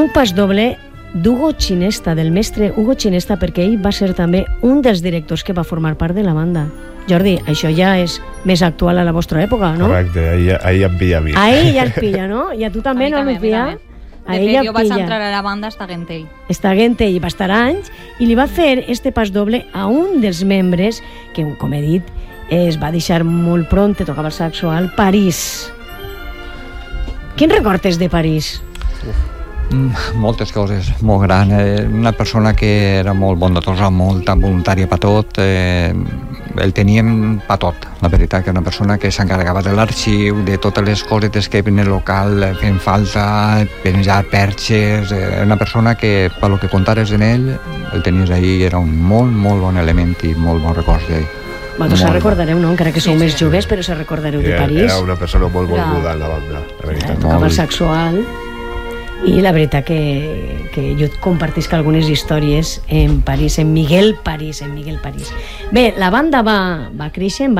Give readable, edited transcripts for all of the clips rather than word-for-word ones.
un pas doble d'Hugo Ginesta, del mestre Hugo Ginesta, perquè ell va ser també un dels directors que va formar part de la banda. Jordi, això ja és més actual a la vostra època, no? Correcte, ahí em pilla a mi. Ahí ja et pilla, no? I a tu també, no, Lucía? De fet, jo vaig entrar a la banda estaguent ell. Estaguent ell, va estar anys, i li va fer este pas doble a un dels membres que, com he dit, es va deixar molt pront, tocava el saxo al París. Quin recordes de París? Moltes coses, molt gran. Una persona que era molt bondadosa, molt voluntària per tot. El teníem per tot. La veritat que era una persona que s'encarregava de l'arxiu, de totes les cosetes que en el local feien falta, penjar perxes. Era una persona que, per lo que contares en ell, el tenies ahí, era un molt, molt bon element i molt bon record d'ell. Vosaltres se recordareu, no? Encara que sou més joves, però se recordareu de París. Era una persona molt volguda en la banda. Tocava el sexual. I la veritat que jo compartisc algunes històries en París, en Miguel París. Bé, la banda va creixent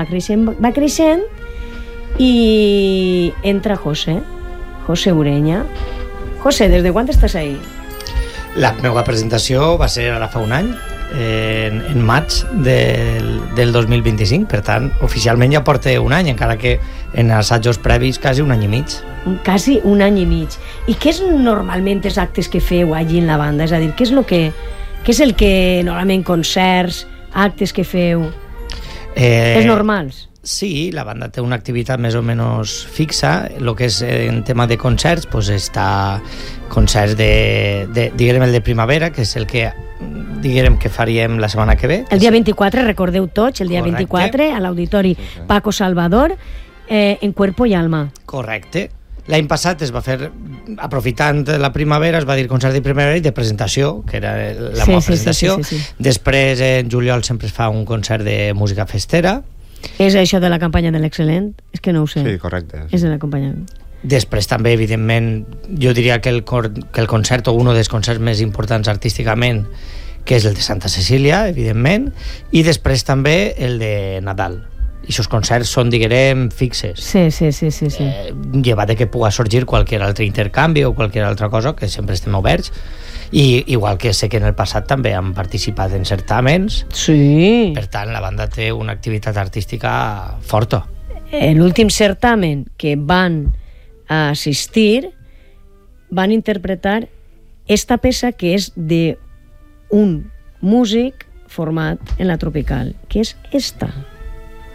i entra José Ureña. José, des de quan estàs ahí? La meva presentació va ser ara fa un any, en maig del 2025, per tant, oficialment ja porta un any, encara que en assajos previs quasi un any i mig. Quasi un any i mig. I què és normalment els actes que feu allí en la banda? És a dir, què és el que normalment concerts, actes que feu? És normals? Sí, la banda té una activitat més o menys fixa. El que és en tema de concerts, doncs està concerts diguem el de primavera, que és el que diguem que faríem la setmana que ve. El dia 24, recordeu tots, el dia 24 a l'Auditori Paco Salvador, en Cuerpo y Alma. Correcte. L'any passat es va fer, aprofitant la primavera, es va dir concert de primavera i de presentació, que era la meva presentació. Sí. Després, en juliol, sempre es fa un concert de música festera. És això de la campanya de l'Excel·lent? És que no ho sé. Sí, correcte. És de la campanya. Després també, evidentment, jo diria que el concert, o un dels concerts més importants artísticament, que és el de Santa Cecília, evidentment, i després també el de Nadal. I aquests concerts són, diguem, fixes. Sí. Llevat de que pugui sorgir qualsevol altre intercanvi o qualsevol altra cosa, que sempre estem oberts. I igual que sé que en el passat també han participat en certàmens. Sí. Per tant, la banda té una activitat artística forta. En l'últim certamen que van assistir, van interpretar esta peça que és d'un músic format en la Tropical, que és esta.